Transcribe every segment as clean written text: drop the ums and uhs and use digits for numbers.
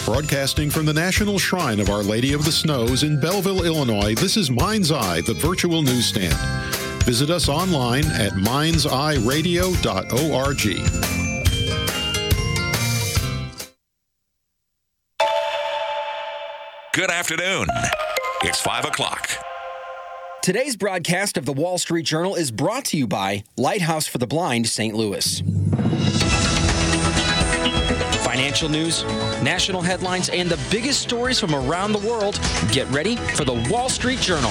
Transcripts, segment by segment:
Broadcasting from the National Shrine of Our Lady of the Snows in Belleville, Illinois, this is Mind's Eye, the virtual newsstand. Visit us online at mindseyeradio.org. Good afternoon. It's 5 o'clock. Today's broadcast of the Wall Street Journal is brought to you by Lighthouse for the Blind, St. Louis. Financial news, national headlines, and the biggest stories from around the world. Get ready for the Wall Street Journal.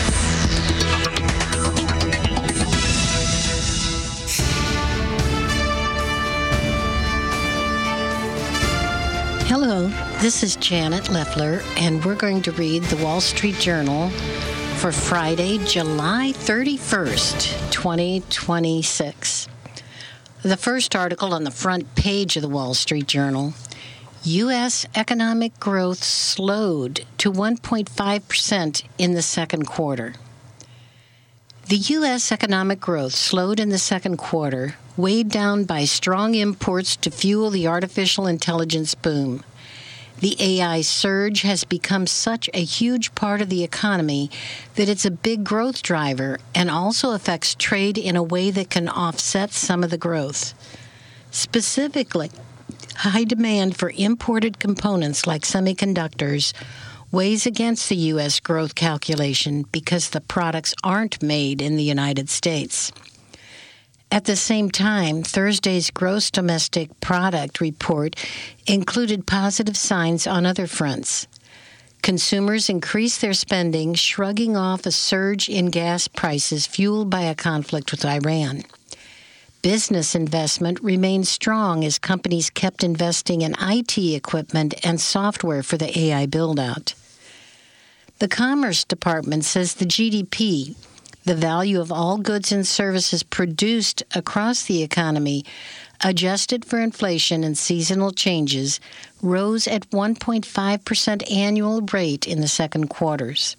Hello, this is Janet Leffler, and we're going to read the Wall Street Journal for Friday, July 31st, 2026. The first article on the front page of the Wall Street Journal, U.S. economic growth slowed to 1.5% in the second quarter. The U.S. economic growth slowed in the second quarter, weighed down by strong imports to fuel the artificial intelligence boom. The AI surge has become such a huge part of the economy that it's a big growth driver and also affects trade in a way that can offset some of the growth. Specifically, high demand for imported components like semiconductors weighs against the U.S. growth calculation because the products aren't made in the United States. At the same time, Thursday's gross domestic product report included positive signs on other fronts. Consumers increased their spending, shrugging off a surge in gas prices fueled by a conflict with Iran. Business investment remained strong as companies kept investing in IT equipment and software for the AI build-out. The Commerce Department says the GDP, the value of all goods and services produced across the economy, adjusted for inflation and seasonal changes, rose at 1.5% annual rate in the second quarters.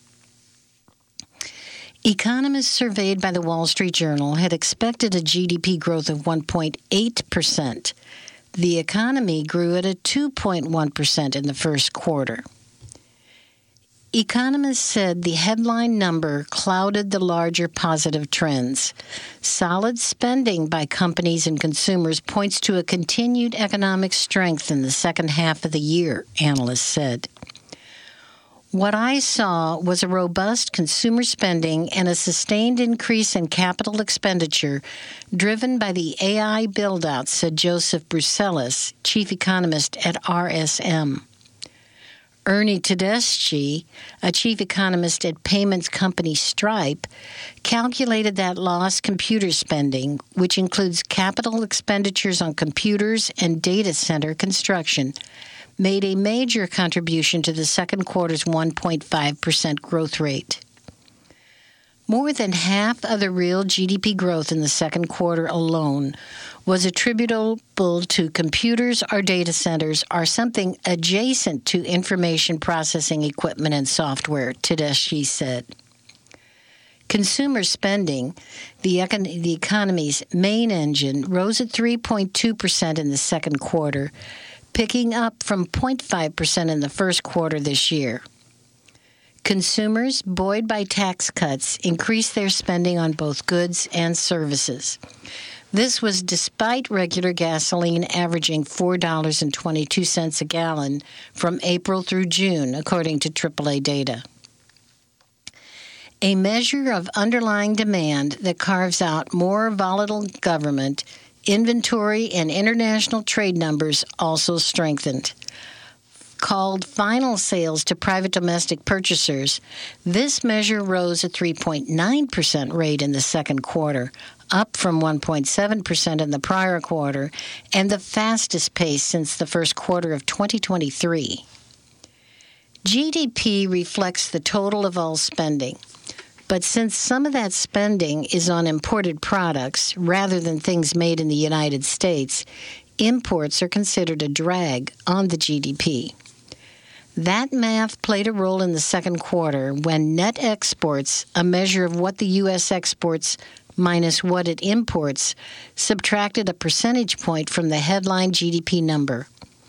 Economists surveyed by the Wall Street Journal had expected a GDP growth of 1.8%. The economy grew at a 2.1% in the first quarter. Economists said the headline number clouded the larger positive trends. Solid spending by companies and consumers points to a continued economic strength in the second half of the year, analysts said. What I saw was a robust consumer spending and a sustained increase in capital expenditure driven by the AI build-out, said Joseph Bruselas, chief economist at RSM. Ernie Tedeschi, a chief economist at payments company Stripe, calculated that lost computer spending, which includes capital expenditures on computers and data center construction, made a major contribution to the second quarter's 1.5% growth rate. More than half of the real GDP growth in the second quarter alone was attributable to computers or data centers or something adjacent to information processing equipment and software, Tedeschi said. Consumer spending, the economy's main engine, rose at 3.2% in the second quarter, picking up from 0.5% in the first quarter this year. Consumers, buoyed by tax cuts, increased their spending on both goods and services. This was despite regular gasoline averaging $4.22 a gallon from April through June, according to AAA data. A measure of underlying demand that carves out more volatile government, inventory, and international trade numbers also strengthened. Called final sales to private domestic purchasers, this measure rose at 3.9% rate in the second quarter, up from 1.7% in the prior quarter, and the fastest pace since the first quarter of 2023. GDP reflects the total of all spending, but since some of that spending is on imported products rather than things made in the United States, imports are considered a drag on the GDP. That math played a role in the second quarter when net exports, a measure of what the U.S. exports minus what it imports, subtracted a percentage point from the headline GDP number.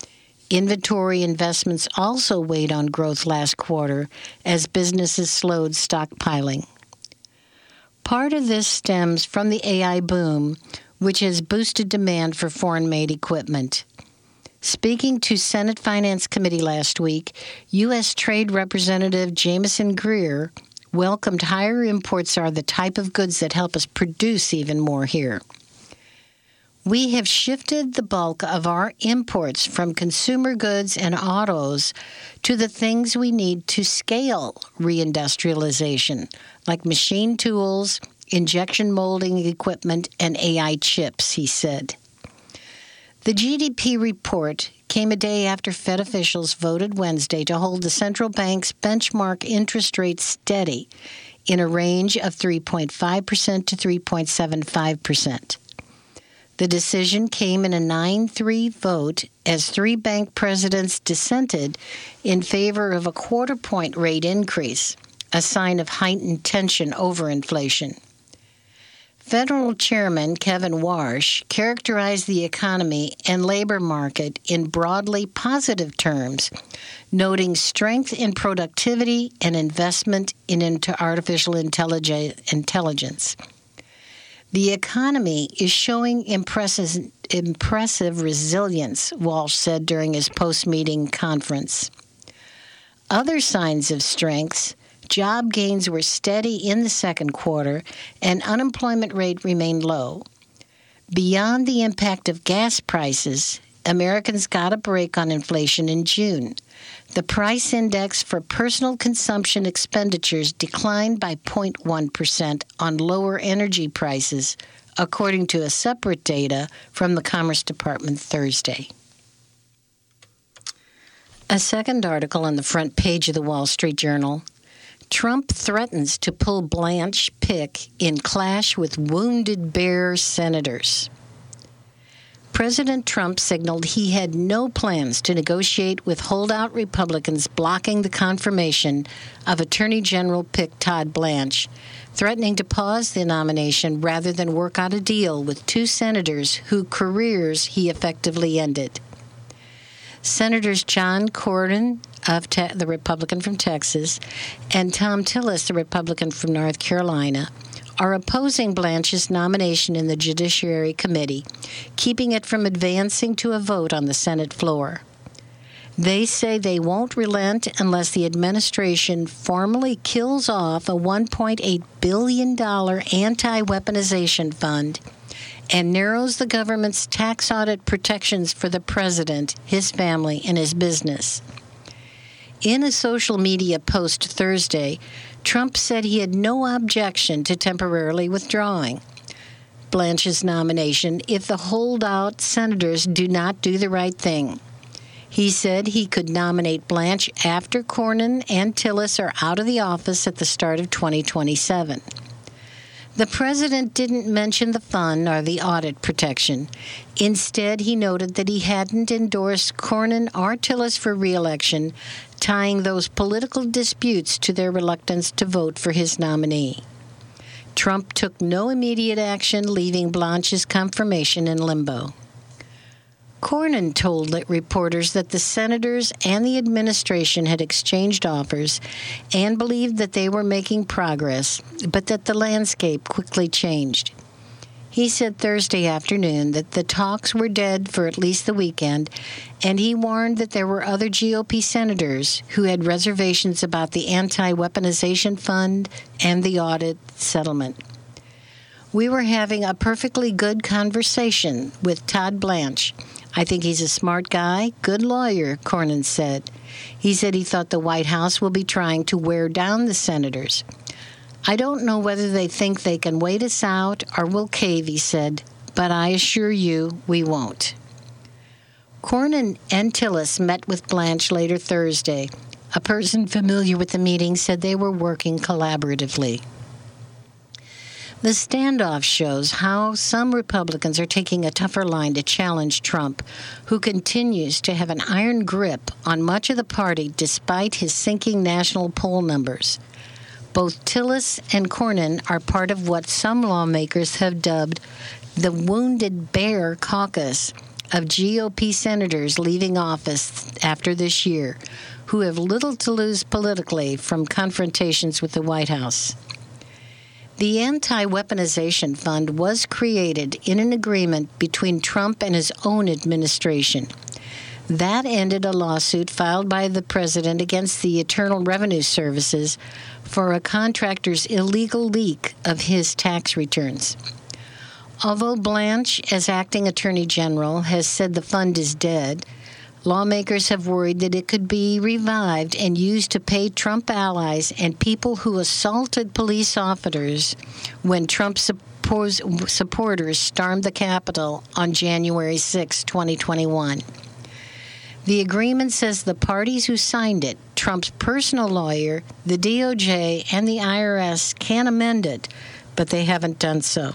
Inventory investments also weighed on growth last quarter as businesses slowed stockpiling. Part of this stems from the AI boom, which has boosted demand for foreign-made equipment. Speaking to Senate Finance Committee last week, U.S. Trade Representative Jamieson Greer welcomed higher imports are the type of goods that help us produce even more here. We have shifted the bulk of our imports from consumer goods and autos to the things we need to scale reindustrialization, like machine tools, injection molding equipment, and AI chips, he said. The GDP report came a day after Fed officials voted Wednesday to hold the central bank's benchmark interest rate steady in a range of 3.5% to 3.75%. The decision came in a 9-3 vote as three bank presidents dissented in favor of a quarter-point rate increase, a sign of heightened tension over inflation. Federal Chairman Kevin Warsh characterized the economy and labor market in broadly positive terms, noting strength in productivity and investment into artificial intelligence. The economy is showing impressive resilience, Walsh said during his post-meeting conference. Other signs of strength: job gains were steady in the second quarter, and unemployment rate remained low. Beyond the impact of gas prices, Americans got a break on inflation in June. The price index for personal consumption expenditures declined by 0.1% on lower energy prices, according to a separate data from the Commerce Department Thursday. A second article on the front page of the Wall Street Journal: Trump threatens to pull Blanche Pick in clash with wounded bear senators. President Trump signaled he had no plans to negotiate with holdout Republicans blocking the confirmation of Attorney General pick Todd Blanche, threatening to pause the nomination rather than work out a deal with two senators whose careers he effectively ended. Senators John Cornyn, the Republican from Texas, and Thom Tillis, the Republican from North Carolina, are opposing Blanche's nomination in the Judiciary Committee, keeping it from advancing to a vote on the Senate floor. They say they won't relent unless the administration formally kills off a $1.8 billion anti-weaponization fund and narrows the government's tax audit protections for the president, his family, and his business. In a social media post Thursday, Trump said he had no objection to temporarily withdrawing Blanche's nomination if the holdout senators do not do the right thing. He said he could nominate Blanche after Cornyn and Tillis are out of the office at the start of 2027. The president didn't mention the fund or the audit protection. Instead, he noted that he hadn't endorsed Cornyn or Tillis for re-election, tying those political disputes to their reluctance to vote for his nominee. Trump took no immediate action, leaving Blanche's confirmation in limbo. Cornyn told reporters that the senators and the administration had exchanged offers and believed that they were making progress, but that the landscape quickly changed. He said Thursday afternoon that the talks were dead for at least the weekend, and he warned that there were other GOP senators who had reservations about the anti-weaponization fund and the audit settlement. We were having a perfectly good conversation with Todd Blanche. I think he's a smart guy, good lawyer, Cornyn said. He said he thought the White House will be trying to wear down the senators. I don't know whether they think they can wait us out or will cave, he said, but I assure you we won't. Cornyn and Tillis met with Blanche later Thursday. A person familiar with the meeting said they were working collaboratively. The standoff shows how some Republicans are taking a tougher line to challenge Trump, who continues to have an iron grip on much of the party despite his sinking national poll numbers. Both Tillis and Cornyn are part of what some lawmakers have dubbed the Wounded Bear Caucus, of GOP senators leaving office after this year who have little to lose politically from confrontations with the White House. The Anti-Weaponization Fund was created in an agreement between Trump and his own administration. That ended a lawsuit filed by the president against the Internal Revenue Services for a contractor's illegal leak of his tax returns. Although Blanche, as acting attorney general, has said the fund is dead, lawmakers have worried that it could be revived and used to pay Trump allies and people who assaulted police officers when Trump supporters stormed the Capitol on January 6, 2021. The agreement says the parties who signed it, Trump's personal lawyer, the DOJ, and the IRS, can amend it, but they haven't done so.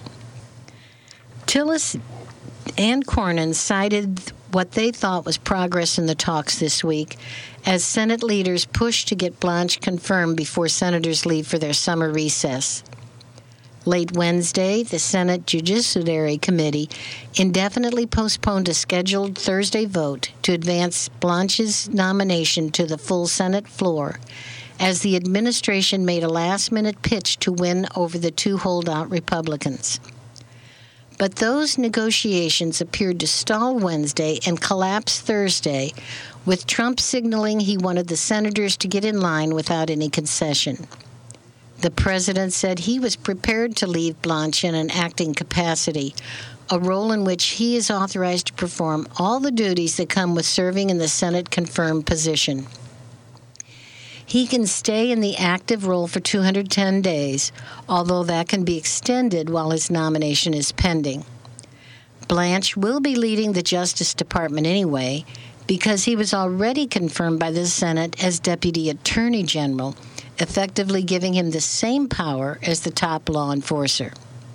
Tillis and Cornyn cited what they thought was progress in the talks this week as Senate leaders pushed to get Blanche confirmed before senators leave for their summer recess. Late Wednesday, the Senate Judiciary Committee indefinitely postponed a scheduled Thursday vote to advance Blanche's nomination to the full Senate floor as the administration made a last-minute pitch to win over the two holdout Republicans. But those negotiations appeared to stall Wednesday and collapse Thursday, with Trump signaling he wanted the senators to get in line without any concession. The president said he was prepared to leave Blanche in an acting capacity, a role in which he is authorized to perform all the duties that come with serving in the Senate-confirmed position. He can stay in the active role for 210 days, although that can be extended while his nomination is pending. Blanche will be leading the Justice Department anyway, because he was already confirmed by the Senate as Deputy Attorney General, effectively giving him the same power as the top law enforcer.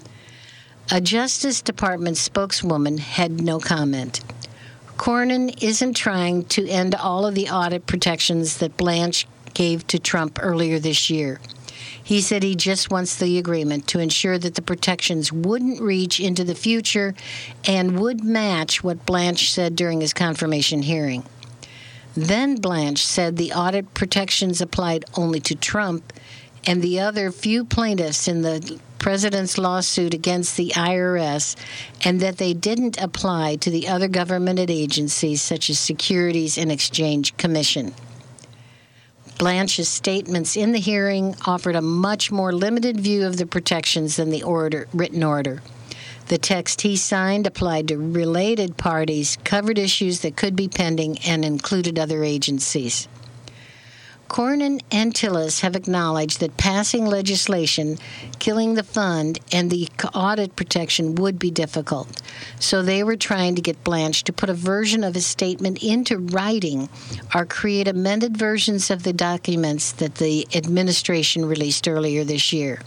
A Justice Department spokeswoman had no comment. Cornyn isn't trying to end all of the audit protections that Blanche gave to Trump earlier this year. He said he just wants the agreement to ensure that the protections wouldn't reach into the future and would match what Blanche said during his confirmation hearing. Then Blanche said the audit protections applied only to Trump and the other few plaintiffs in the president's lawsuit against the IRS, and that they didn't apply to the other government agencies such as Securities and Exchange Commission. Blanche's statements in the hearing offered a much more limited view of the protections than the written order. The text he signed applied to related parties, covered issues that could be pending, and included other agencies. Cornyn and Tillis have acknowledged that passing legislation, killing the fund, and the audit protection would be difficult. So they were trying to get Blanche to put a version of his statement into writing or create amended versions of the documents that the administration released earlier this year.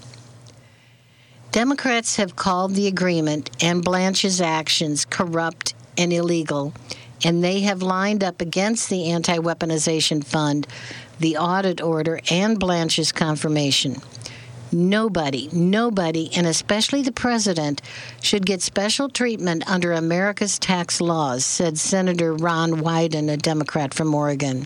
Democrats have called the agreement and Blanche's actions corrupt and illegal, and they have lined up against the Anti-Weaponization Fund, the audit order, and Blanche's confirmation. Nobody, and especially the president, should get special treatment under America's tax laws, said Senator Ron Wyden, a Democrat from Oregon.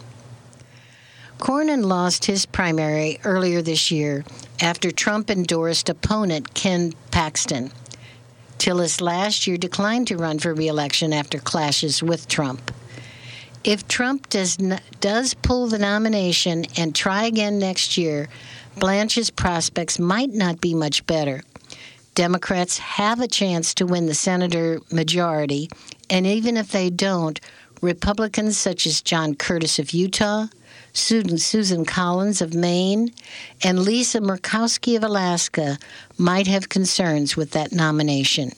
Cornyn lost his primary earlier this year after Trump endorsed opponent Ken Paxton. Tillis last year declined to run for re-election after clashes with Trump. If Trump does pull the nomination and try again next year, Blanche's prospects might not be much better. Democrats have a chance to win the senator majority, and even if they don't, Republicans such as John Curtis of Utah, Susan Collins of Maine, and Lisa Murkowski of Alaska might have concerns with that nomination.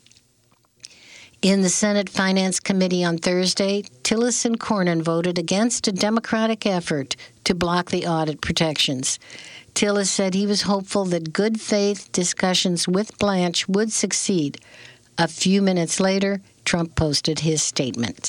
In the Senate Finance Committee on Thursday, Tillis and Cornyn voted against a Democratic effort to block the audit protections. Tillis said he was hopeful that good faith discussions with Blanche would succeed. A few minutes later, Trump posted his statement.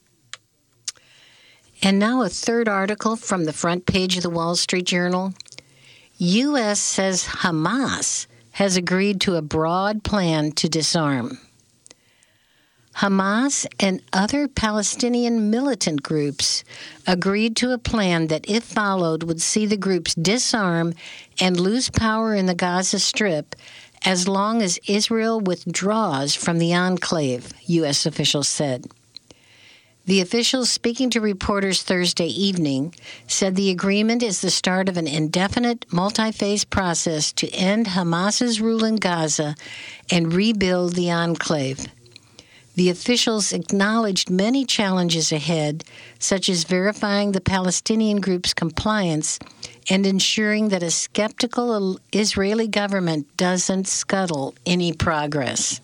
And now a third article from the front page of the Wall Street Journal. U.S. says Hamas has agreed to a broad plan to disarm. Hamas and other Palestinian militant groups agreed to a plan that, if followed, would see the groups disarm and lose power in the Gaza Strip as long as Israel withdraws from the enclave, U.S. officials said. The officials, speaking to reporters Thursday evening, said the agreement is the start of an indefinite, multi-phase process to end Hamas's rule in Gaza and rebuild the enclave. The officials acknowledged many challenges ahead, such as verifying the Palestinian group's compliance and ensuring that a skeptical Israeli government doesn't scuttle any progress.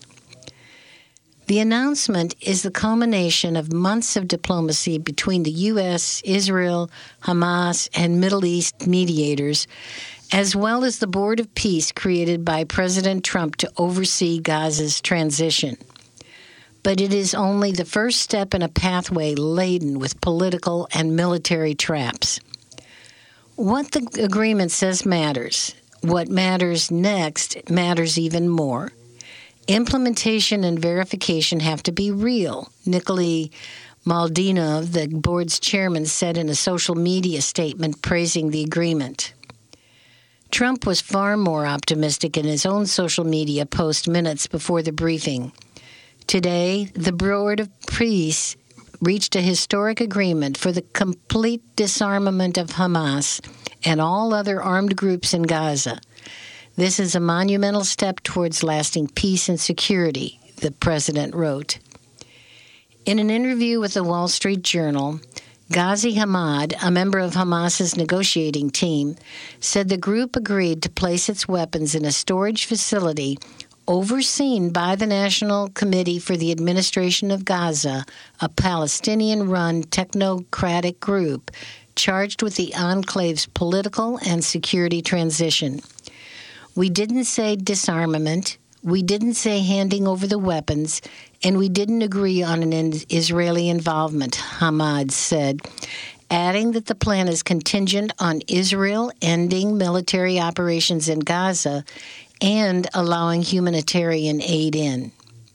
The announcement is the culmination of months of diplomacy between the U.S., Israel, Hamas, and Middle East mediators, as well as the Board of Peace created by President Trump to oversee Gaza's transition. But it is only the first step in a pathway laden with political and military traps. What the agreement says matters. What matters next matters even more. Implementation and verification have to be real, Nikolai Maldinov, the board's chairman, said in a social media statement praising the agreement. Trump was far more optimistic in his own social media post minutes before the briefing. Today, the Board of Peace reached a historic agreement for the complete disarmament of Hamas and all other armed groups in Gaza. This is a monumental step towards lasting peace and security, the president wrote. In an interview with the Wall Street Journal, Ghazi Hamad, a member of Hamas's negotiating team, said the group agreed to place its weapons in a storage facility overseen by the National Committee for the Administration of Gaza, a Palestinian-run technocratic group charged with the enclave's political and security transition. We didn't say disarmament, we didn't say handing over the weapons, and we didn't agree on an Israeli involvement, Hamad said, adding that the plan is contingent on Israel ending military operations in Gaza and allowing humanitarian aid in.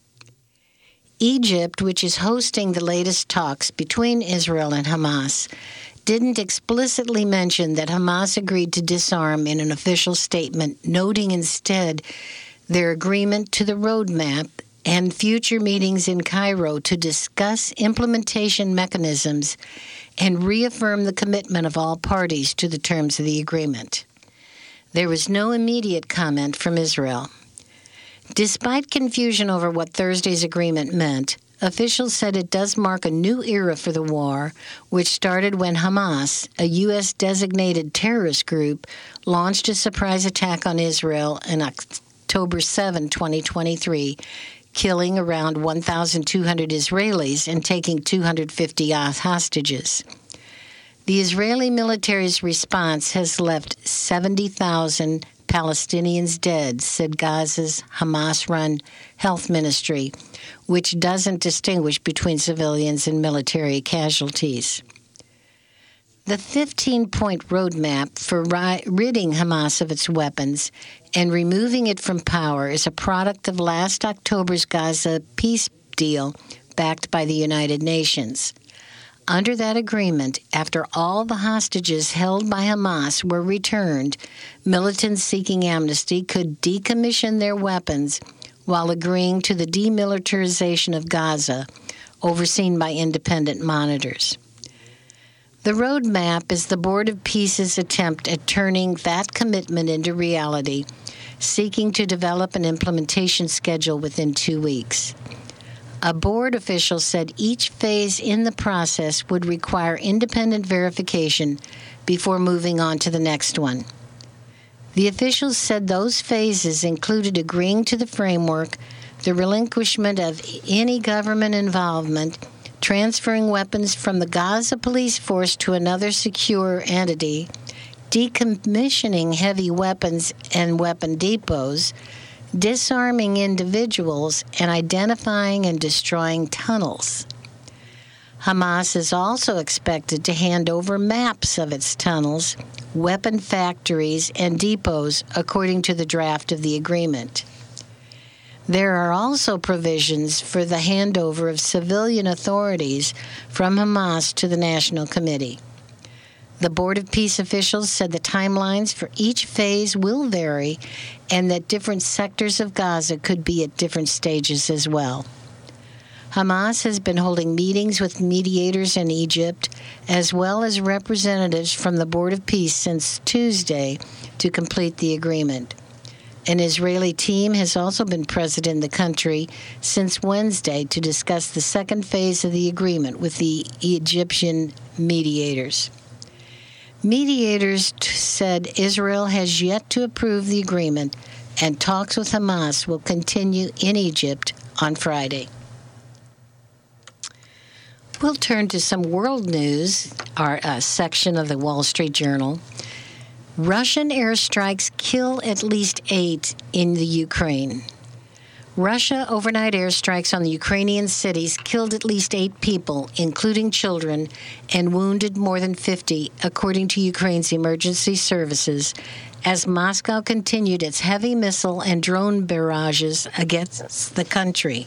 Egypt, which is hosting the latest talks between Israel and Hamas, didn't explicitly mention that Hamas agreed to disarm in an official statement, noting instead their agreement to the roadmap and future meetings in Cairo to discuss implementation mechanisms and reaffirm the commitment of all parties to the terms of the agreement. There was no immediate comment from Israel. Despite confusion over what Thursday's agreement meant, officials said it does mark a new era for the war, which started when Hamas, a U.S.-designated terrorist group, launched a surprise attack on Israel on October 7, 2023, killing around 1,200 Israelis and taking 250 hostages. The Israeli military's response has left 70,000 Palestinians dead, said Gaza's Hamas-run health ministry, which doesn't distinguish between civilians and military casualties. The 15-point roadmap for ridding Hamas of its weapons and removing it from power is a product of last October's Gaza peace deal backed by the United Nations. Under that agreement, after all the hostages held by Hamas were returned, militants seeking amnesty could decommission their weapons while agreeing to the demilitarization of Gaza, overseen by independent monitors. The roadmap is the Board of Peace's attempt at turning that commitment into reality, seeking to develop an implementation schedule within 2 weeks. A board official said each phase in the process would require independent verification before moving on to the next one. The officials said those phases included agreeing to the framework, the relinquishment of any government involvement, transferring weapons from the Gaza police force to another secure entity, decommissioning heavy weapons and weapon depots, disarming individuals, and identifying and destroying tunnels. Hamas is also expected to hand over maps of its tunnels, weapon factories, and depots, according to the draft of the agreement. There are also provisions for the handover of civilian authorities from Hamas to the National Committee. The Board of Peace officials said the timelines for each phase will vary and that different sectors of Gaza could be at different stages as well. Hamas has been holding meetings with mediators in Egypt, as well as representatives from the Board of Peace since Tuesday to complete the agreement. An Israeli team has also been present in the country since Wednesday to discuss the second phase of the agreement with the Egyptian mediators. Mediators said Israel has yet to approve the agreement, and talks with Hamas will continue in Egypt on Friday. We'll turn to some world news, our section of the Wall Street Journal. Russian airstrikes kill at least 8 in the Ukraine. Russia overnight airstrikes on the Ukrainian cities killed at least 8 people, including children, and wounded more than 50, according to Ukraine's emergency services, as Moscow continued its heavy missile and drone barrages against the country.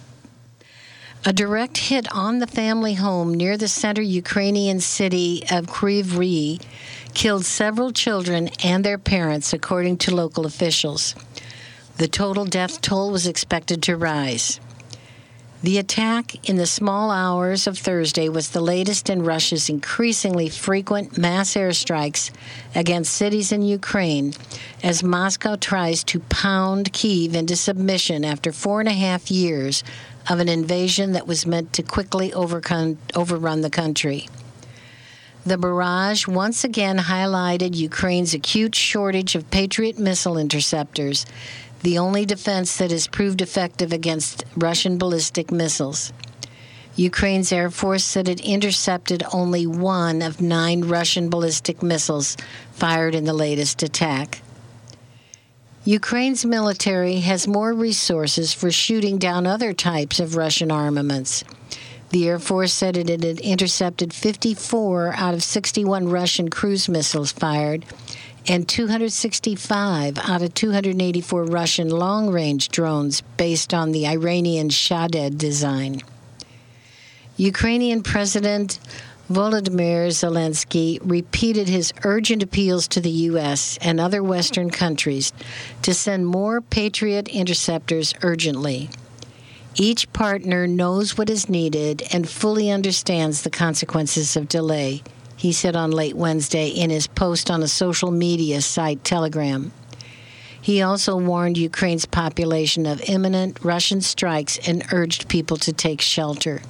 A direct hit on the family home near the center Ukrainian city of Kryvyi Rih killed several children and their parents, according to local officials. The total death toll was expected to rise. The attack in the small hours of Thursday was the latest in Russia's increasingly frequent mass airstrikes against cities in Ukraine, as Moscow tries to pound Kyiv into submission after 4.5 years of an invasion that was meant to quickly overrun the country. The barrage once again highlighted Ukraine's acute shortage of Patriot missile interceptors, the only defense that has proved effective against Russian ballistic missiles. Ukraine's Air Force said it intercepted only 1 of 9 Russian ballistic missiles fired in the latest attack. Ukraine's military has more resources for shooting down other types of Russian armaments. The Air Force said it had intercepted 54 out of 61 Russian cruise missiles fired and 265 out of 284 Russian long-range drones based on the Iranian Shahed design. Ukrainian President Volodymyr Zelensky repeated his urgent appeals to the U.S. and other Western countries to send more Patriot interceptors urgently. Each partner knows what is needed and fully understands the consequences of delay, he said on late Wednesday in his post on a social media site, Telegram. He also warned Ukraine's population of imminent Russian strikes and urged people to take shelter.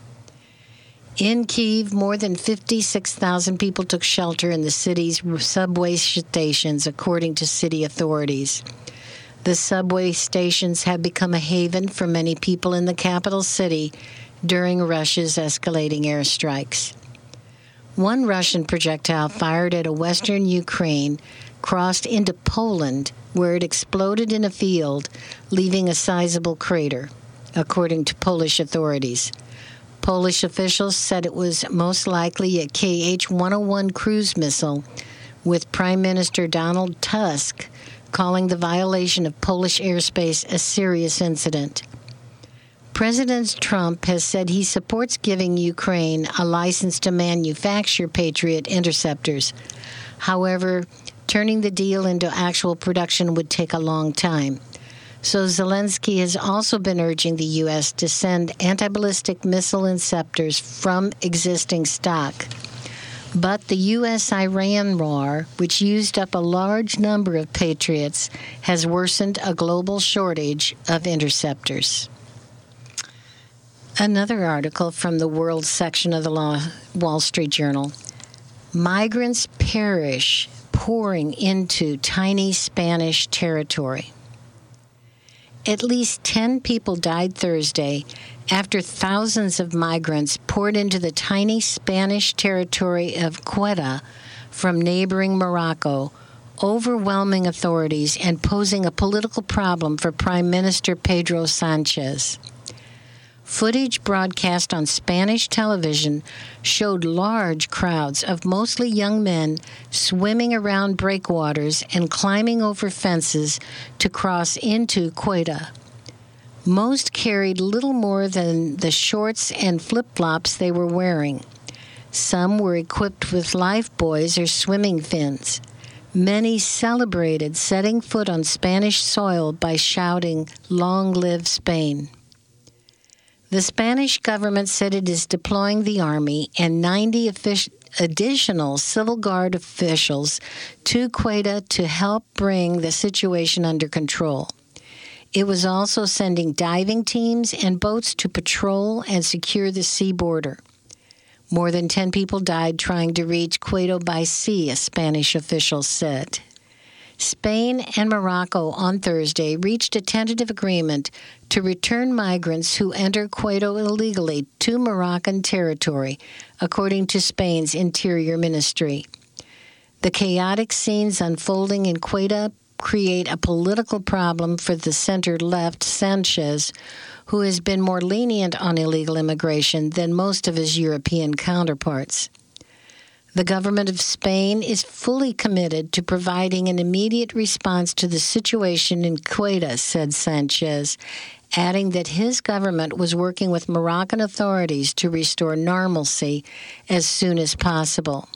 In Kyiv, more than 56,000 people took shelter in the city's subway stations, according to city authorities. The subway stations have become a haven for many people in the capital city during Russia's escalating airstrikes. One Russian projectile fired at a western Ukraine crossed into Poland, where it exploded in a field, leaving a sizable crater, according to Polish authorities. Polish officials said it was most likely a Kh-101 cruise missile, with Prime Minister Donald Tusk calling the violation of Polish airspace a serious incident. President Trump has said he supports giving Ukraine a license to manufacture Patriot interceptors. However, turning the deal into actual production would take a long time. So Zelensky has also been urging the U.S. to send anti-ballistic missile interceptors from existing stock. But the U.S.-Iran war, which used up a large number of Patriots, has worsened a global shortage of interceptors. Another article from the World section of the Wall Street Journal. Migrants perish pouring into tiny Spanish territory. At least 10 people died Thursday after thousands of migrants poured into the tiny Spanish territory of Ceuta from neighboring Morocco, overwhelming authorities and posing a political problem for Prime Minister Pedro Sanchez. Footage broadcast on Spanish television showed large crowds of mostly young men swimming around breakwaters and climbing over fences to cross into Ceuta. Most carried little more than the shorts and flip-flops they were wearing. Some were equipped with lifebuoys or swimming fins. Many celebrated setting foot on Spanish soil by shouting, "Long live Spain." The Spanish government said it is deploying the army and 90 additional Civil Guard officials to Ceuta to help bring the situation under control. It was also sending diving teams and boats to patrol and secure the sea border. More than 10 people died trying to reach Ceuta by sea, a Spanish official said. Spain and Morocco on Thursday reached a tentative agreement to return migrants who enter Ceuta illegally to Moroccan territory, according to Spain's Interior Ministry. The chaotic scenes unfolding in Ceuta create a political problem for the center-left Sanchez, who has been more lenient on illegal immigration than most of his European counterparts. The government of Spain is fully committed to providing an immediate response to the situation in Ceuta, said Sanchez, adding that his government was working with Moroccan authorities to restore normalcy as soon as possible.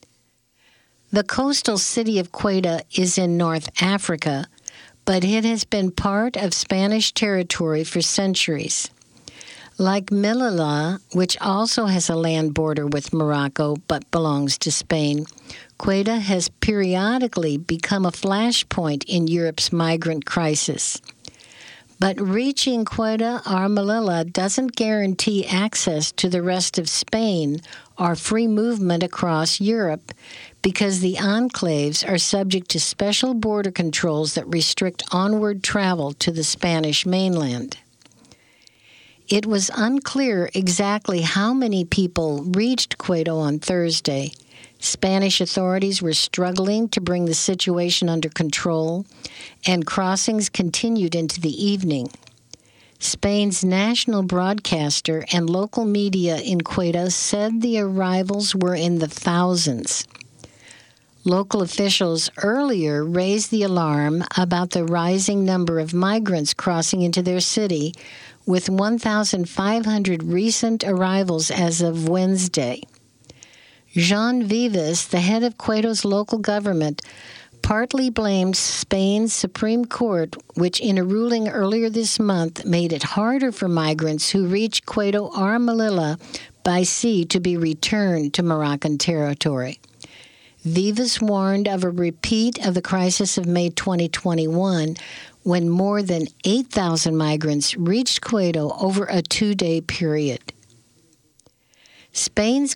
The coastal city of Ceuta is in North Africa, but it has been part of Spanish territory for centuries. Like Melilla, which also has a land border with Morocco but belongs to Spain, Ceuta has periodically become a flashpoint in Europe's migrant crisis. But reaching Ceuta or Melilla doesn't guarantee access to the rest of Spain or free movement across Europe, because the enclaves are subject to special border controls that restrict onward travel to the Spanish mainland. It was unclear exactly how many people reached Ceuta on Thursday. Spanish authorities were struggling to bring the situation under control, and crossings continued into the evening. Spain's national broadcaster and local media in Ceuta said the arrivals were in the thousands. Local officials earlier raised the alarm about the rising number of migrants crossing into their city, with 1,500 recent arrivals as of Wednesday. Jean Vives, the head of Ceuta's local government, partly blamed Spain's Supreme Court, which in a ruling earlier this month made it harder for migrants who reach Ceuta or Melilla by sea to be returned to Moroccan territory. Vives warned of a repeat of the crisis of May 2021, when more than 8,000 migrants reached Ceuta over a 2-day period. Spain's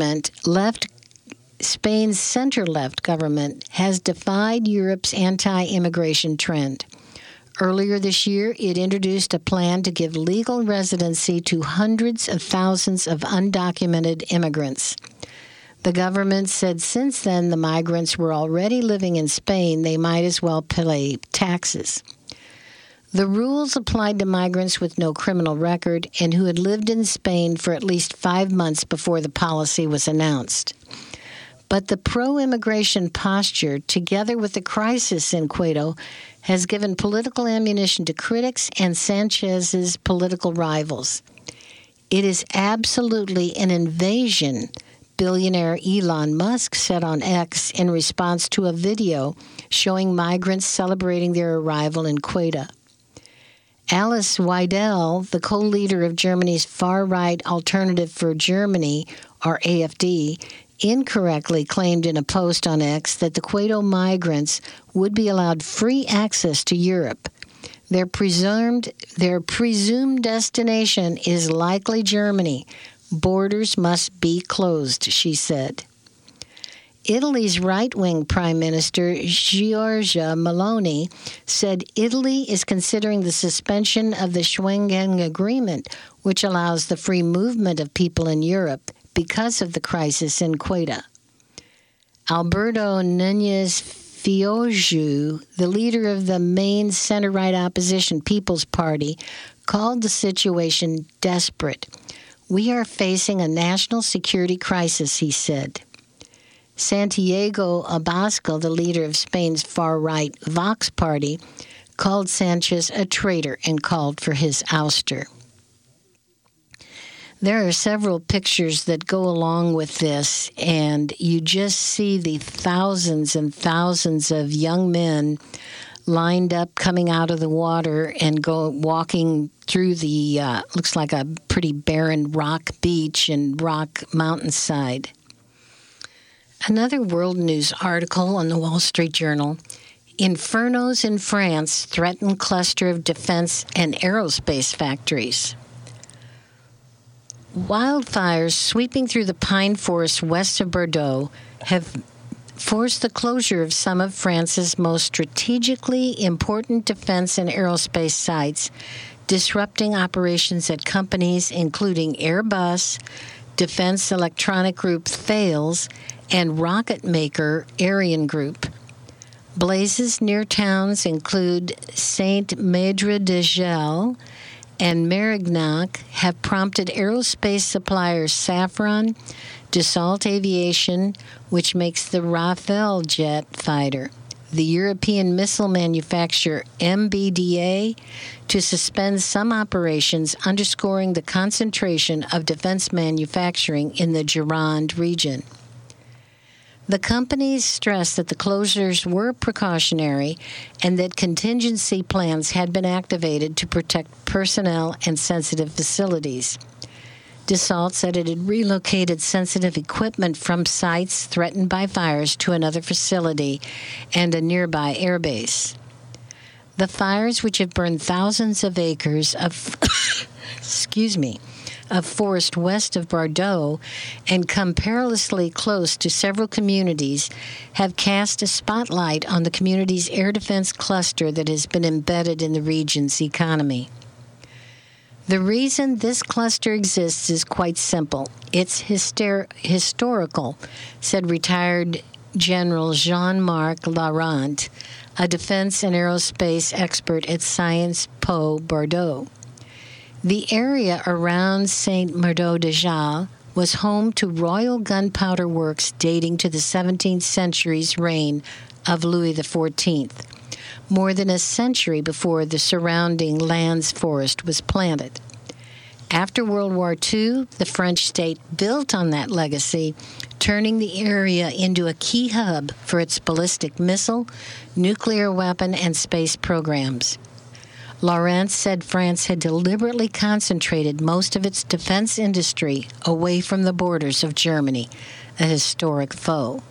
center-left government has defied Europe's anti-immigration trend. Earlier this year, it introduced a plan to give legal residency to hundreds of thousands of undocumented immigrants. The government said since then the migrants were already living in Spain, they might as well pay taxes. The rules applied to migrants with no criminal record and who had lived in Spain for at least 5 months before the policy was announced. But the pro-immigration posture, together with the crisis in Ceuta, has given political ammunition to critics and Sanchez's political rivals. It is absolutely an invasion, billionaire Elon Musk said on X in response to a video showing migrants celebrating their arrival in Ceuta. Alice Weidel, the co-leader of Germany's far-right Alternative for Germany, or AfD, incorrectly claimed in a post on X that the Ceuta migrants would be allowed free access to Europe. Their presumed destination is likely Germany. Borders must be closed, she said. Italy's right-wing Prime Minister Giorgia Meloni said Italy is considering the suspension of the Schengen Agreement, which allows the free movement of people in Europe because of the crisis in Ceuta. Alberto Núñez Feijó, the leader of the main center-right opposition People's Party, called the situation desperate. We are facing a national security crisis, he said. Santiago Abascal, the leader of Spain's far-right Vox Party, called Sanchez a traitor and called for his ouster. There are several pictures that go along with this, and you just see the thousands and thousands of young men lined up coming out of the water and walking through the, looks like a pretty barren rock beach and rock mountainside. Another world news article on the Wall Street Journal: Infernos in France threaten cluster of defense and aerospace factories. Wildfires sweeping through the pine forest west of Bordeaux have forced the closure of some of France's most strategically important defense and aerospace sites, disrupting operations at companies including Airbus, Defense Electronic Group Thales, and rocket maker Ariane Group. Blazes near towns include Saint-Médard-de-Gel and Mérignac have prompted aerospace suppliers Safran, Dassault Aviation, which makes the Rafale jet fighter, the European missile manufacturer MBDA, to suspend some operations, underscoring the concentration of defense manufacturing in the Gironde region. The companies stressed that the closures were precautionary and that contingency plans had been activated to protect personnel and sensitive facilities. Dassault said it had relocated sensitive equipment from sites threatened by fires to another facility and a nearby airbase. The fires, which have burned thousands of acres of of forest west of Bordeaux and come perilously close to several communities, have cast a spotlight on the community's air defense cluster that has been embedded in the region's economy. The reason this cluster exists is quite simple. It's historical, said retired General Jean-Marc Laurent, a defense and aerospace expert at Sciences Po Bordeaux. The area around Saint-Médard-de-Gel was home to Royal Gunpowder Works dating to the 17th century's reign of Louis XIV, more than a century before the surrounding lands forest was planted. After World War II, the French state built on that legacy, turning the area into a key hub for its ballistic missile, nuclear weapon, and space programs. Laurent said France had deliberately concentrated most of its defense industry away from the borders of Germany, a historic foe.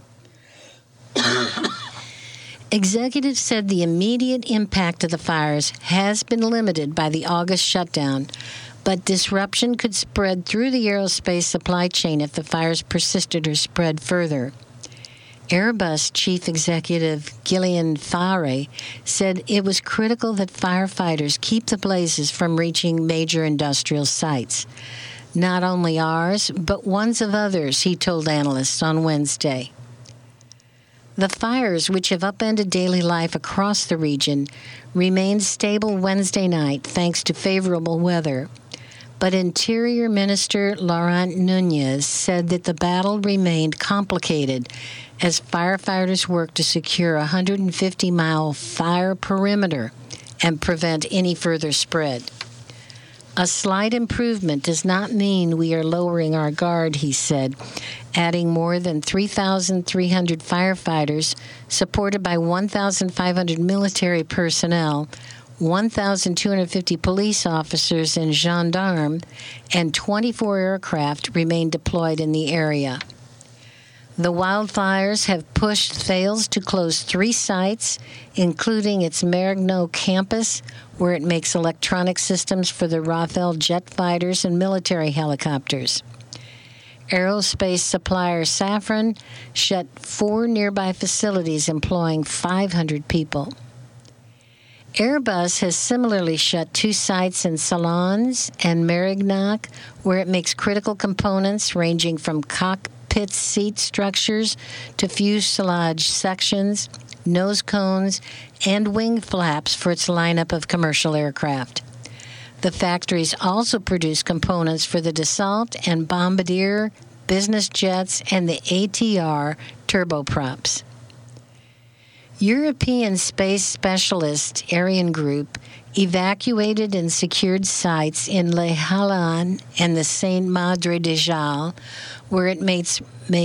Executives said the immediate impact of the fires has been limited by the August shutdown, but disruption could spread through the aerospace supply chain if the fires persisted or spread further. Airbus chief executive Gillian Faré said it was critical that firefighters keep the blazes from reaching major industrial sites. Not only ours, but ones of others, he told analysts on Wednesday. The fires, which have upended daily life across the region, remained stable Wednesday night thanks to favorable weather. But Interior Minister Laurent Nunez said that the battle remained complicated as firefighters worked to secure a 150-mile fire perimeter and prevent any further spread. A slight improvement does not mean we are lowering our guard, he said, adding more than 3,300 firefighters, supported by 1,500 military personnel, 1,250 police officers and gendarmes, and 24 aircraft remain deployed in the area. The wildfires have pushed Thales to close 3 sites, including its Mérignac campus, where it makes electronic systems for the Rafale jet fighters and military helicopters. Aerospace supplier Safran shut 4 nearby facilities employing 500 people. Airbus has similarly shut 2 sites in Salons and Mérignac, where it makes critical components ranging from cockpit seat structures to fuselage sections, nose cones, and wing flaps for its lineup of commercial aircraft. The factories also produce components for the Dassault and Bombardier business jets and the ATR turboprops. European space specialist Ariane Group evacuated and secured sites in Le Halon and the Sainte Madre de Jalles, where it makes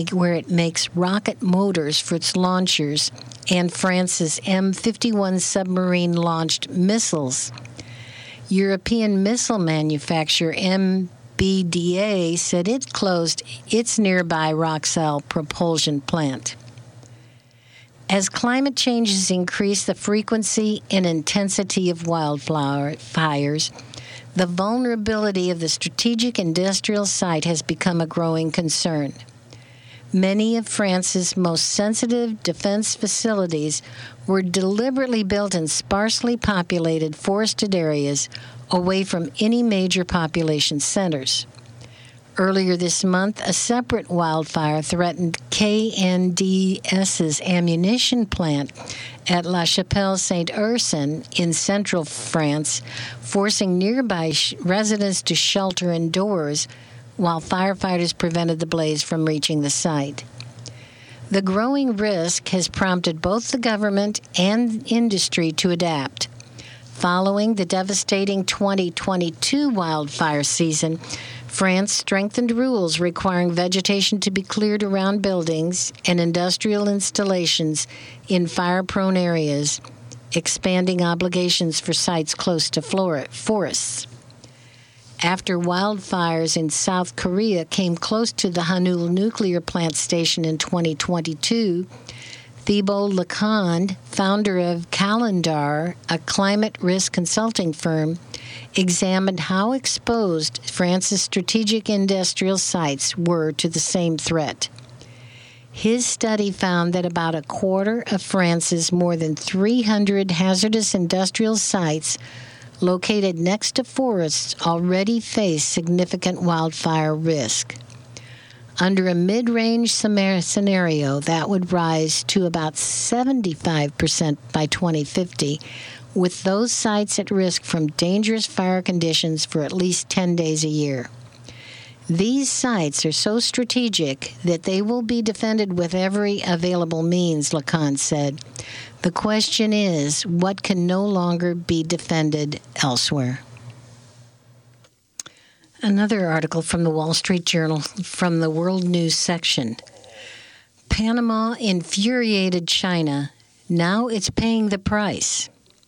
rocket motors for its launchers and France's M51 submarine-launched missiles. European missile manufacturer MBDA said it closed its nearby Roxelle propulsion plant. As climate changes increase the frequency and intensity of wildfires, the vulnerability of the strategic industrial site has become a growing concern. Many of France's most sensitive defense facilities were deliberately built in sparsely populated forested areas away from any major population centers. Earlier this month, a separate wildfire threatened KNDS's ammunition plant at La Chapelle-Saint-Ursin in central France, forcing nearby residents to shelter indoors while firefighters prevented the blaze from reaching the site. The growing risk has prompted both the government and industry to adapt. Following the devastating 2022 wildfire season, France strengthened rules requiring vegetation to be cleared around buildings and industrial installations in fire-prone areas, expanding obligations for sites close to forests. After wildfires in South Korea came close to the Hanul nuclear plant station in 2022, Thibault Lecomte, founder of Calendar, a climate risk consulting firm, examined how exposed France's strategic industrial sites were to the same threat. His study found that about a quarter of France's more than 300 hazardous industrial sites located next to forests already face significant wildfire risk. Under a mid-range scenario, that would rise to about 75% by 2050, with those sites at risk from dangerous fire conditions for at least 10 days a year. These sites are so strategic that they will be defended with every available means, Lecomte said. The question is, what can no longer be defended elsewhere? Another article from the Wall Street Journal from the World News section. Panama infuriated China. Now it's paying the price.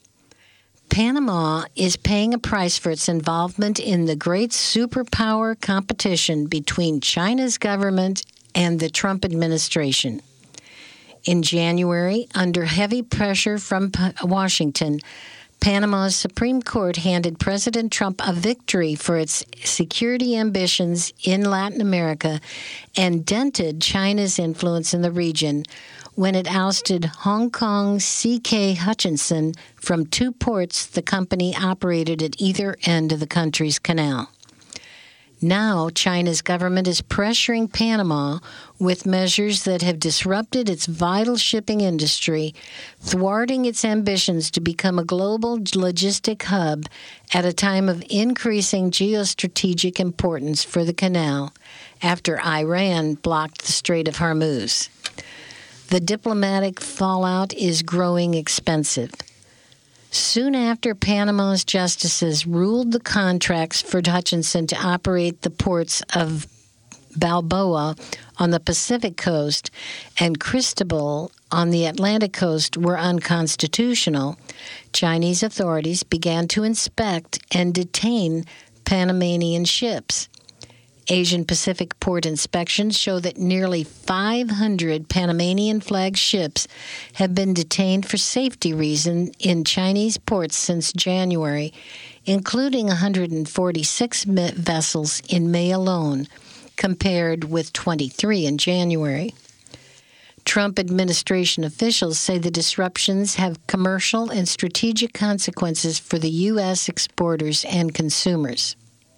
Panama is paying a price for its involvement in the great superpower competition between China's government and the Trump administration. In January, under heavy pressure from Washington, Panama's Supreme Court handed President Trump a victory for its security ambitions in Latin America and dented China's influence in the region when it ousted Hong Kong's C.K. Hutchison from two ports the company operated at either end of the country's canal. Now, China's government is pressuring Panama with measures that have disrupted its vital shipping industry, thwarting its ambitions to become a global logistic hub at a time of increasing geostrategic importance for the canal after Iran blocked the Strait of Hormuz. The diplomatic fallout is growing expensive. Soon after Panama's justices ruled the contracts for Hutchison to operate the ports of Balboa on the Pacific coast and Cristobal on the Atlantic coast were unconstitutional, Chinese authorities began to inspect and detain Panamanian ships. Asian Pacific port inspections show that nearly 500 Panamanian-flagged ships have been detained for safety reasons in Chinese ports since January, including 146 vessels in May alone, compared with 23 in January. Trump administration officials say the disruptions have commercial and strategic consequences for the U.S. exporters and consumers.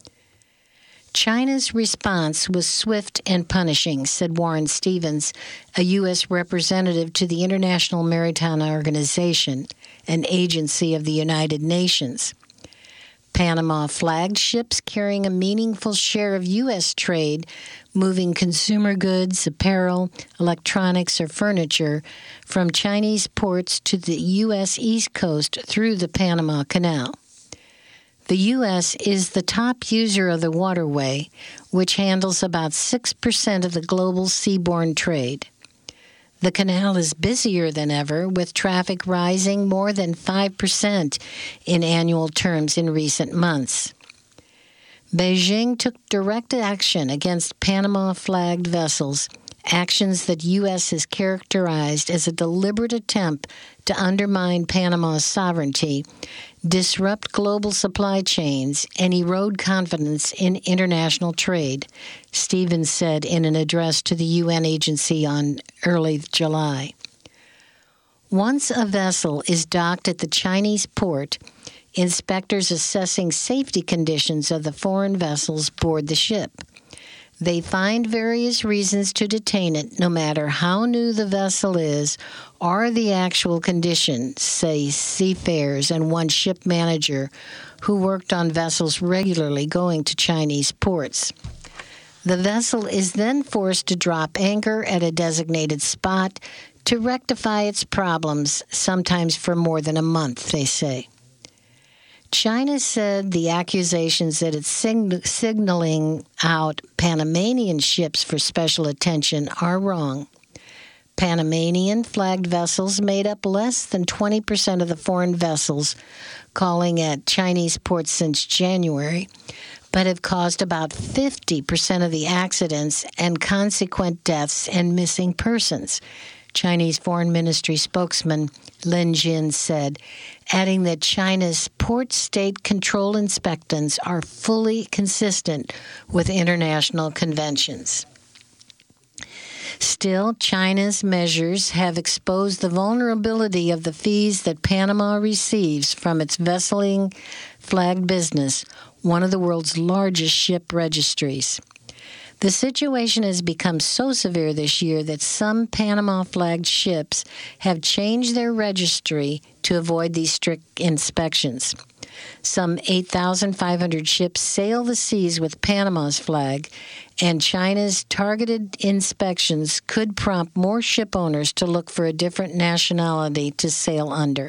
China's response was swift and punishing, said Warren Stevens, a U.S. representative to the International Maritime Organization, an agency of the United Nations. Panama-flagged ships carrying a meaningful share of U.S. trade, moving consumer goods, apparel, electronics, or furniture from Chinese ports to the U.S. East Coast through the Panama Canal. The U.S. is the top user of the waterway, which handles about 6% of the global seaborne trade. The canal is busier than ever, with traffic rising more than 5% in annual terms in recent months. Beijing took direct action against Panama-flagged vessels, actions that U.S. has characterized as a deliberate attempt to undermine Panama's sovereignty, disrupt global supply chains, and erode confidence in international trade, Stevens said in an address to the UN agency on early July. Once a vessel is docked at the Chinese port, inspectors assessing safety conditions of the foreign vessels board the ship. They find various reasons to detain it, no matter how new the vessel is or the actual condition, say seafarers and one ship manager who worked on vessels regularly going to Chinese ports. The vessel is then forced to drop anchor at a designated spot to rectify its problems, sometimes for more than a month, they say. China said the accusations that it's signaling out Panamanian ships for special attention are wrong. Panamanian-flagged vessels made up less than 20% of the foreign vessels calling at Chinese ports since January, but have caused about 50% of the accidents and consequent deaths and missing persons, Chinese Foreign Ministry spokesman Lin Jin said, adding that China's port state control inspections are fully consistent with international conventions. Still, China's measures have exposed the vulnerability of the fees that Panama receives from its vesseling flagged business, one of the world's largest ship registries. The situation has become so severe this year that some Panama-flagged ships have changed their registry to avoid these strict inspections. Some 8,500 ships sail the seas with Panama's flag, and China's targeted inspections could prompt more ship owners to look for a different nationality to sail under.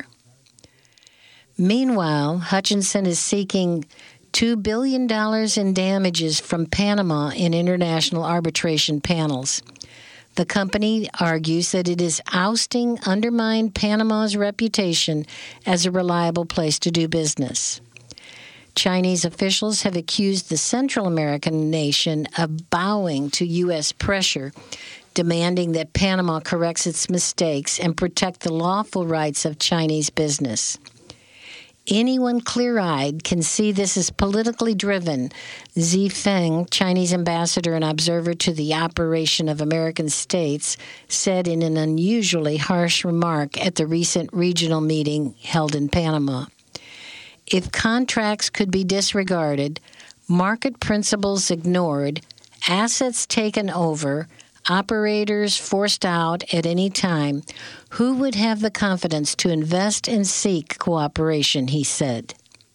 Meanwhile, Hutchison is seeking $2 billion in damages from Panama in international arbitration panels. The company argues that it is undermined Panama's reputation as a reliable place to do business. Chinese officials have accused the Central American nation of bowing to U.S. pressure, demanding that Panama corrects its mistakes and protect the lawful rights of Chinese business. Anyone clear-eyed can see this is politically driven, Xi Feng, Chinese ambassador and observer to the operation of American states, said in an unusually harsh remark at the recent regional meeting held in Panama. If contracts could be disregarded, market principles ignored, assets taken over, operators forced out at any time, who would have the confidence to invest and seek cooperation, he said.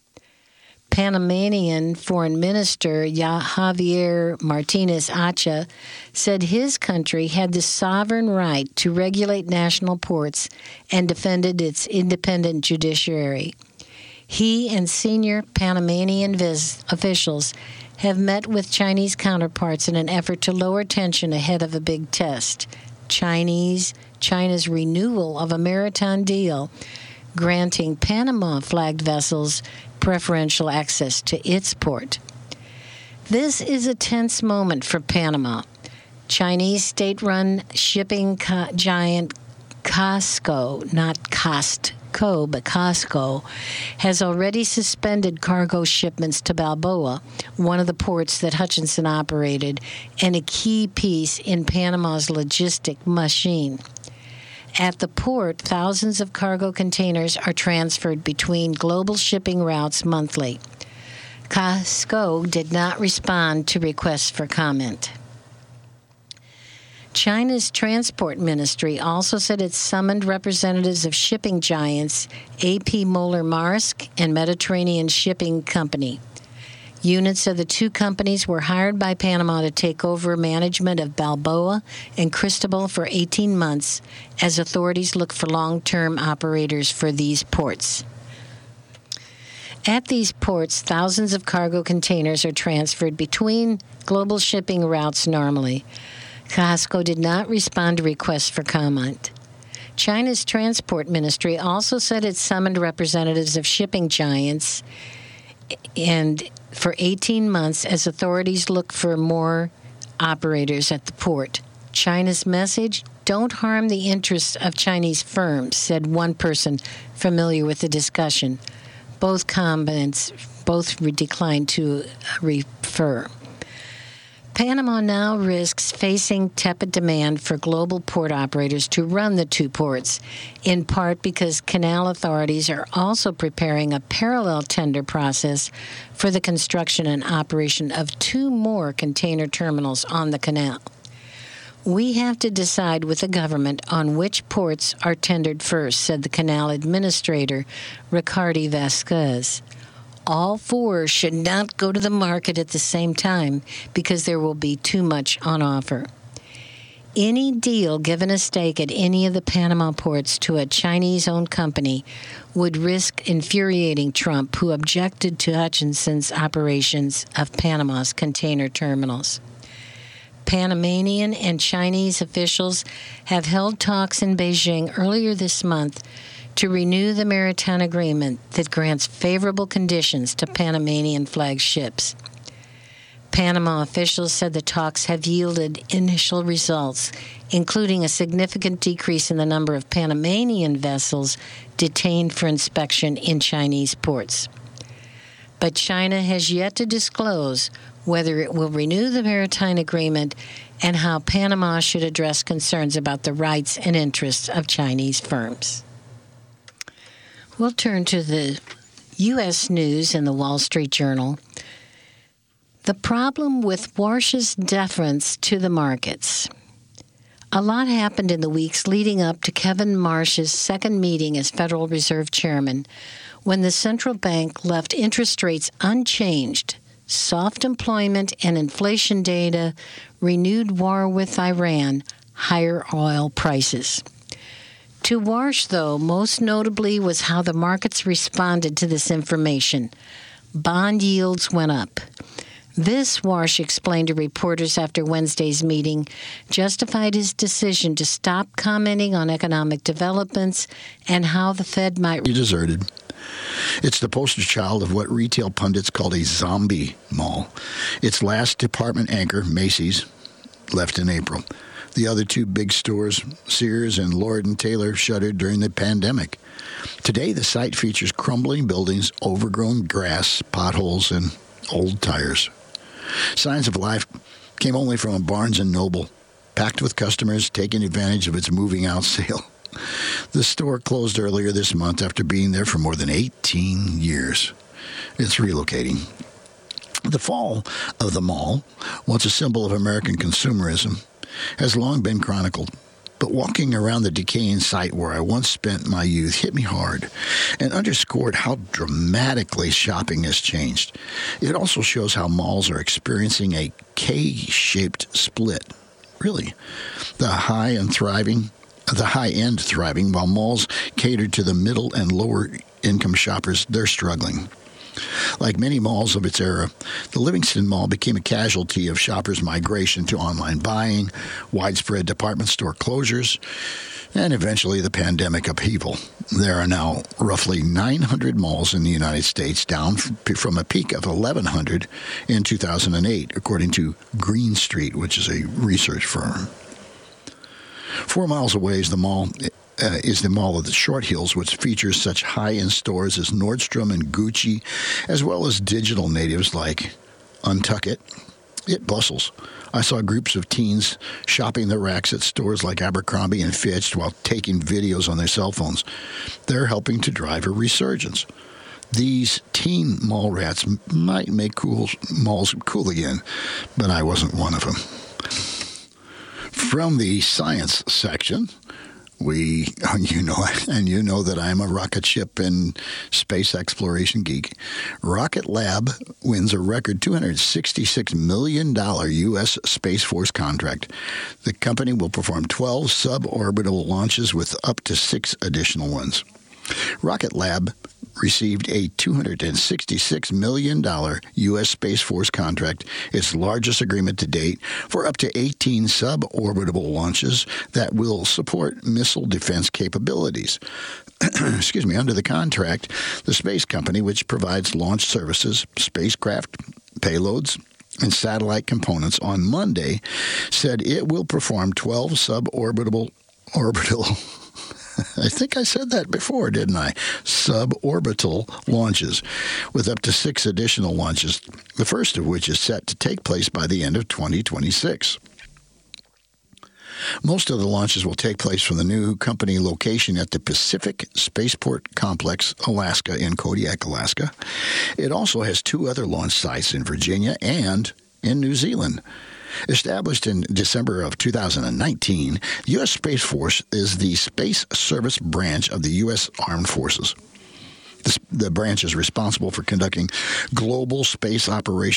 Panamanian Foreign Minister Javier Martinez Acha said his country had the sovereign right to regulate national ports and defended its independent judiciary. He and senior Panamanian officials have met with Chinese counterparts in an effort to lower tension ahead of a big test, China's renewal of a maritime deal granting Panama-flagged vessels preferential access to its port. This is a tense moment for Panama. Chinese state-run shipping giant COSCO, not Costco, but COSCO, has already suspended cargo shipments to Balboa, one of the ports that Hutchison operated, and a key piece in Panama's logistic machine. At the port, thousands of cargo containers are transferred between global shipping routes monthly. COSCO did not respond to requests for comment. China's transport ministry also said it summoned representatives of shipping giants A.P. Moller-Maersk and Mediterranean Shipping Company. Units of the two companies were hired by Panama to take over management of Balboa and Cristobal for 18 months as authorities look for long-term operators for these ports. At these ports, thousands of cargo containers are transferred between global shipping routes normally. COSCO did not respond to requests for comment. China's transport ministry also said it summoned representatives of shipping giants and for 18 months as authorities look for more operators at the port. China's message, don't harm the interests of Chinese firms, said one person familiar with the discussion. Both comments declined to refer. Panama now risks facing tepid demand for global port operators to run the two ports, in part because canal authorities are also preparing a parallel tender process for the construction and operation of two more container terminals on the canal. We have to decide with the government on which ports are tendered first, said the canal administrator, Ricardo Vasquez. All four should not go to the market at the same time because there will be too much on offer. Any deal given a stake at any of the Panama ports to a Chinese-owned company would risk infuriating Trump, who objected to Hutchinson's operations of Panama's container terminals. Panamanian and Chinese officials have held talks in Beijing earlier this month to renew the maritime agreement that grants favorable conditions to Panamanian flagged ships. Panama officials said the talks have yielded initial results, including a significant decrease in the number of Panamanian vessels detained for inspection in Chinese ports. But China has yet to disclose whether it will renew the maritime agreement and how Panama should address concerns about the rights and interests of Chinese firms. We'll turn to the U.S. news in the Wall Street Journal. The problem with Warsh's deference to the markets. A lot happened in the weeks leading up to Kevin Marsh's second meeting as Federal Reserve Chairman, when the central bank left interest rates unchanged. Soft employment and inflation data, renewed war with Iran, higher oil prices. To Warsh, though, most notably was how the markets responded to this information. Bond yields went up. This, Warsh explained to reporters after Wednesday's meeting, justified his decision to stop commenting on economic developments and how the Fed might... You deserted. It's the poster child of what retail pundits called a zombie mall. Its last department anchor, Macy's, left in April. The other two big stores, Sears and Lord & Taylor, shuttered during the pandemic. Today, the site features crumbling buildings, overgrown grass, potholes, and old tires. Signs of life came only from a Barnes & Noble, packed with customers taking advantage of its moving out sale. The store closed earlier this month after being there for more than 18 years. It's relocating. The fall of the mall, once a symbol of American consumerism, has long been chronicled. But walking around the decaying site where I once spent my youth hit me hard and underscored how dramatically shopping has changed. It also shows how malls are experiencing a K-shaped split. Really, the high-end thriving, while malls cater to the middle and lower-income shoppers, they're struggling. Like many malls of its era, the Livingston Mall became a casualty of shoppers' migration to online buying, widespread department store closures, and eventually the pandemic upheaval. There are now roughly 900 malls in the United States, down from a peak of 1,100 in 2008, according to Green Street, which is a research firm. 4 miles away is the Mall of the Short Hills, which features such high-end stores as Nordstrom and Gucci, as well as digital natives like Untuckit. It bustles. I saw groups of teens shopping the racks at stores like Abercrombie and Fitch while taking videos on their cell phones. They're helping to drive a resurgence. These teen mall rats might make malls cool again, but I wasn't one of them. From the science section, you know that I'm a rocket ship and space exploration geek. Rocket Lab wins a record $266 million U.S. Space Force contract. The company will perform 12 suborbital launches with up to 6 additional ones. Rocket Lab received a $266 million U.S. Space Force contract, its largest agreement to date, for up to 18 suborbital launches that will support missile defense capabilities. Under the contract, the space company, which provides launch services, spacecraft, payloads, and satellite components on Monday, said it will perform 12 suborbital I think I said that before, didn't I? Suborbital launches, with up to 6 additional launches, the first of which is set to take place by the end of 2026. Most of the launches will take place from the new company location at the Pacific Spaceport Complex, Alaska, in Kodiak, Alaska. It also has 2 other launch sites in Virginia and in New Zealand. Established in December of 2019, the U.S. Space Force is the space service branch of the U.S. Armed Forces. The branch is responsible for conducting global space operations